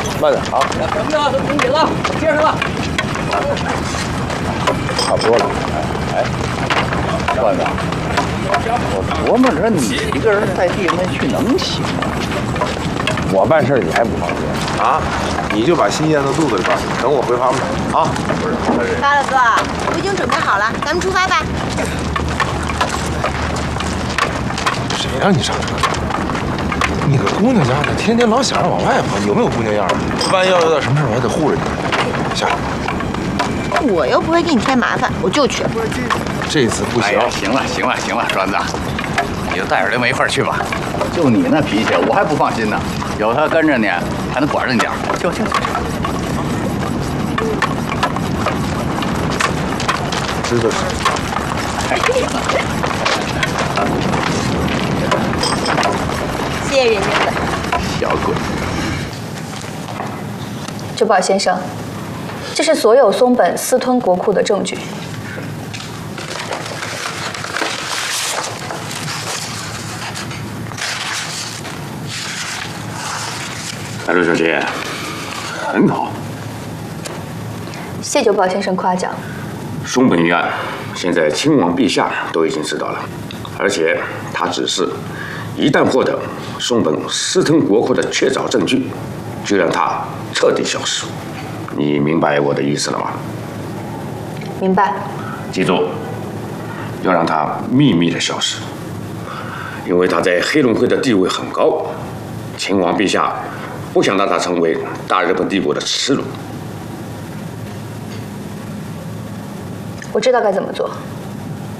慢点，好。 什么的都听紧了，接着吧。 差不多了。哎，段子，我琢磨着你一个人在地面去能行吗？我办事你还不放心啊？你就把心咽到肚子里边，等我回房子啊。不是， 高老哥，我已经准备好了，咱们出发吧。 谁让你上车的？你个姑娘家的，天天老想着往外跑，有没有姑娘样啊？万一要有点什么事，我还得护着你。下来。 我又不会给你添麻烦，我就去。 这次不行。 行了，栓子，你就带着刘梅一块儿去吧。就你那脾气，我还不放心呢。有他跟着呢，还能管着你点儿。就。 知道是。 谢谢任经理。 小鬼。 周宝先生，这是所有松本私吞国库的证据。 白露小姐，很好。 谢九宝先生夸奖。 松本一案，现在亲王陛下都已经知道了，而且他指示，一旦获得松本私吞国库的确凿证据，就让他彻底消失。你明白我的意思了吗？ 明白。 记住，要让他秘密的消失，因为他在黑龙会的地位很高，亲王陛下不想让他成为大日本帝国的耻辱。 我知道该怎么做。